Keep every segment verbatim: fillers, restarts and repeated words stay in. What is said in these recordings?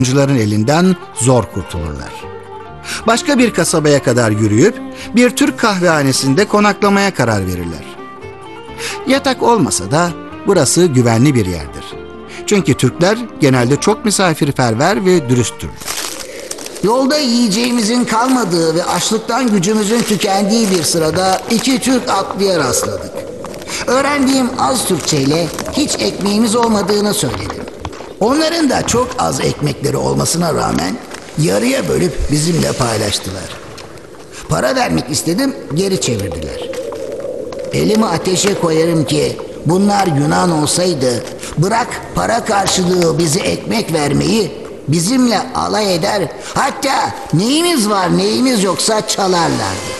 yabancıların elinden zor kurtulurlar. Başka bir kasabaya kadar yürüyüp bir Türk kahvehanesinde konaklamaya karar verirler. Yatak olmasa da burası güvenli bir yerdir. Çünkü Türkler genelde çok misafirperver ve dürüsttürler. Yolda yiyeceğimizin kalmadığı ve açlıktan gücümüzün tükendiği bir sırada iki Türk atlıya rastladık. Öğrendiğim az Türkçeyle hiç ekmeğimiz olmadığını söyledim. Onların da çok az ekmekleri olmasına rağmen yarıya bölüp bizimle paylaştılar. Para vermek istedim, geri çevirdiler. Elimi ateşe koyarım ki bunlar Yunan olsaydı bırak para karşılığı bize ekmek vermeyi, bizimle alay eder, hatta neyimiz var neyimiz yoksa çalarlardı.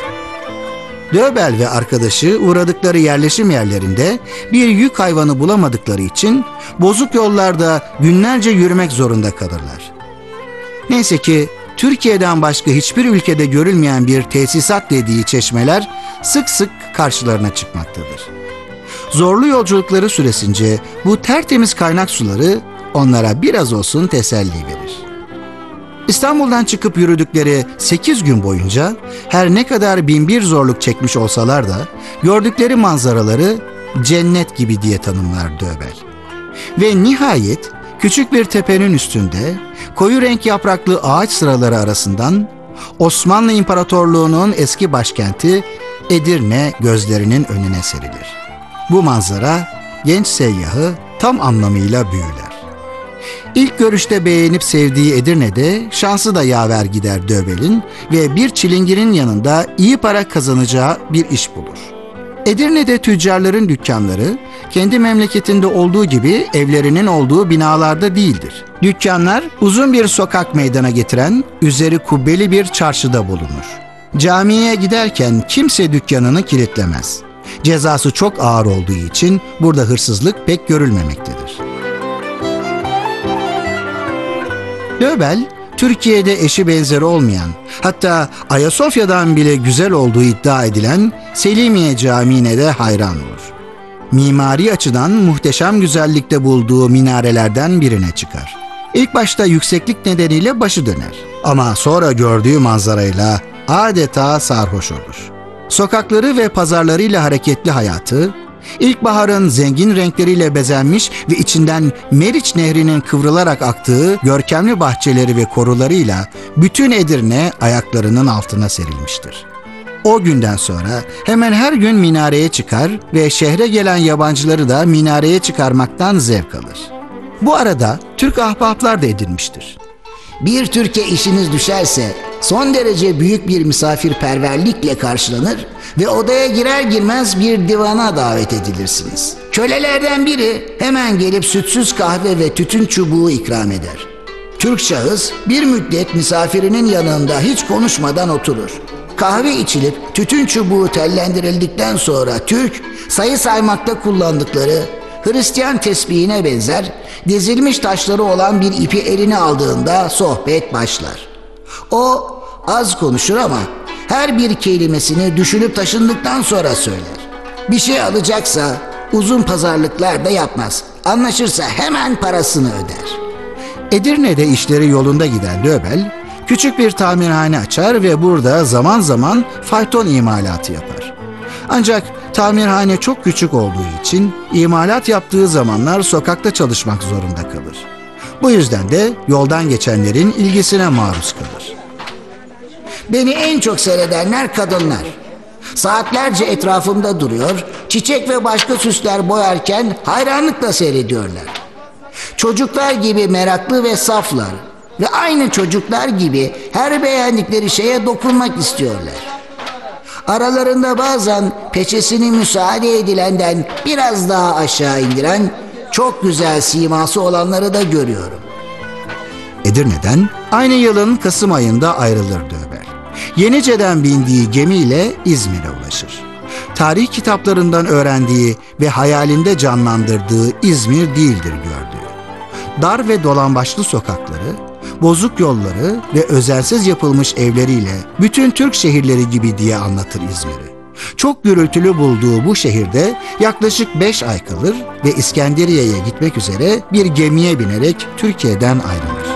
Döbel ve arkadaşı uğradıkları yerleşim yerlerinde bir yük hayvanı bulamadıkları için bozuk yollarda günlerce yürümek zorunda kalırlar. Neyse ki Türkiye'den başka hiçbir ülkede görülmeyen bir tesisat dediği çeşmeler sık sık karşılarına çıkmaktadır. Zorlu yolculukları süresince bu tertemiz kaynak suları onlara biraz olsun teselli verir. İstanbul'dan çıkıp yürüdükleri sekiz gün boyunca her ne kadar binbir zorluk çekmiş olsalar da gördükleri manzaraları cennet gibi diye tanımlar Döbel. Ve nihayet küçük bir tepenin üstünde koyu renk yapraklı ağaç sıraları arasından Osmanlı İmparatorluğu'nun eski başkenti Edirne gözlerinin önüne serilir. Bu manzara genç seyyahı tam anlamıyla büyüler. İlk görüşte beğenip sevdiği Edirne'de şansı da yaver gider Döbel'in ve bir çilingirin yanında iyi para kazanacağı bir iş bulur. Edirne'de tüccarların dükkanları kendi memleketinde olduğu gibi evlerinin olduğu binalarda değildir. Dükkanlar uzun bir sokak meydana getiren üzeri kubbeli bir çarşıda bulunur. Camiye giderken kimse dükkanını kilitlemez. Cezası çok ağır olduğu için burada hırsızlık pek görülmemektedir. Döbel, Türkiye'de eşi benzeri olmayan, hatta Ayasofya'dan bile güzel olduğu iddia edilen Selimiye Camii'ne de hayran olur. Mimari açıdan muhteşem güzellikte bulduğu minarelerden birine çıkar. İlk başta yükseklik nedeniyle başı döner ama sonra gördüğü manzarayla adeta sarhoş olur. Sokakları ve pazarlarıyla hareketli hayatı, İlkbaharın zengin renkleriyle bezenmiş ve içinden Meriç Nehri'nin kıvrılarak aktığı görkemli bahçeleri ve korularıyla bütün Edirne ayaklarının altına serilmiştir. O günden sonra hemen her gün minareye çıkar ve şehre gelen yabancıları da minareye çıkarmaktan zevk alır. Bu arada Türk ahbaplar da edinmiştir. Bir Türkiye işiniz düşerse son derece büyük bir misafirperverlikle karşılanır ve odaya girer girmez bir divana davet edilirsiniz. Kölelerden biri hemen gelip sütsüz kahve ve tütün çubuğu ikram eder. Türk şahıs bir müddet misafirinin yanında hiç konuşmadan oturur. Kahve içilip tütün çubuğu tellendirildikten sonra Türk sayı saymakta kullandıkları Hristiyan tesbihine benzer dizilmiş taşları olan bir ipi eline aldığında sohbet başlar. O az konuşur ama her bir kelimesini düşünüp taşındıktan sonra söyler. Bir şey alacaksa uzun pazarlıklar da yapmaz. Anlaşırsa hemen parasını öder. Edirne'de işleri yolunda giden Döbel, küçük bir tamirhane açar ve burada zaman zaman fayton imalatı yapar. Ancak tamirhane çok küçük olduğu için imalat yaptığı zamanlar sokakta çalışmak zorunda kalır. Bu yüzden de yoldan geçenlerin ilgisine maruz kalır. Beni en çok seyredenler kadınlar. Saatlerce etrafımda duruyor, çiçek ve başka süsler boyarken hayranlıkla seyrediyorlar. Çocuklar gibi meraklı ve saflar ve aynı çocuklar gibi her beğendikleri şeye dokunmak istiyorlar. Aralarında bazen peçesini müsaade edilenden biraz daha aşağı indiren çok güzel siması olanları da görüyorum. Edirne'den aynı yılın Kasım ayında ayrılır Döbel. Yenice'den bindiği gemiyle İzmir'e ulaşır. Tarih kitaplarından öğrendiği ve hayalinde canlandırdığı İzmir değildir gördüğü. Dar ve dolambaçlı sokakları, bozuk yolları ve özensiz yapılmış evleriyle bütün Türk şehirleri gibi diye anlatır İzmir'i. Çok gürültülü bulduğu bu şehirde yaklaşık beş ay kalır ve İskenderiye'ye gitmek üzere bir gemiye binerek Türkiye'den ayrılır.